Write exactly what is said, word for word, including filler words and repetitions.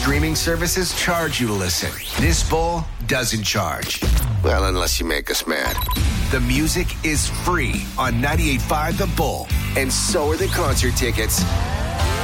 streaming services charge you to listen. This Bull doesn't charge. Well, unless you make us mad. The music is free on ninety-eight point five The Bull. And so are the concert tickets.